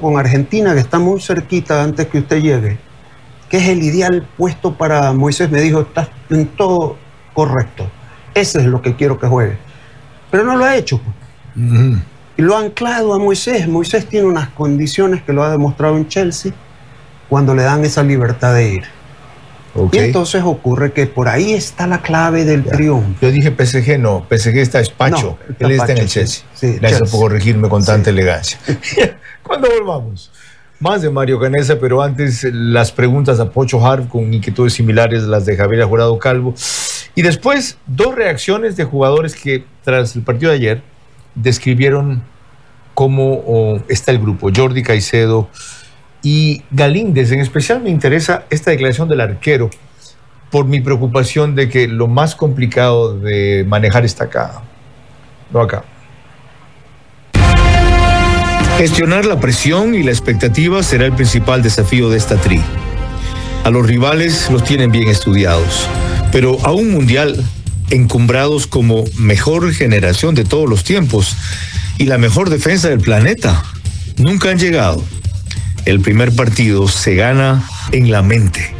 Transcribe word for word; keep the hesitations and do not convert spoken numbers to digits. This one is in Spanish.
con Argentina, que está muy cerquita antes que usted llegue, que es el ideal puesto para Moisés. Me dijo, estás en todo correcto. Ese es lo que quiero que juegue. Pero no lo ha hecho. Pues. Mm. Y lo ha anclado a Moisés. Moisés tiene unas condiciones que lo ha demostrado en Chelsea cuando le dan esa libertad de ir. Okay. Y entonces ocurre que por ahí está la clave del ya. triunfo. Yo dije P S G, no, P S G está es Pacho, no, está él está Pacho, en el Chelsea. Sí, sí, gracias por corregirme con tanta sí. elegancia. ¿Cuándo volvamos? Más de Mario Canessa, pero antes las preguntas a Pocho Harp con inquietudes similares a las de Javier Jurado Calvo. Y después dos reacciones de jugadores que tras el partido de ayer describieron cómo oh, está el grupo. Jordi Caicedo y Galíndez. En especial me interesa esta declaración del arquero por mi preocupación de que lo más complicado de manejar está acá, no acá. Gestionar la presión y la expectativa será el principal desafío de esta tri. A los rivales los tienen bien estudiados, pero a un mundial encumbrados como mejor generación de todos los tiempos y la mejor defensa del planeta, nunca han llegado. El primer partido se gana en la mente.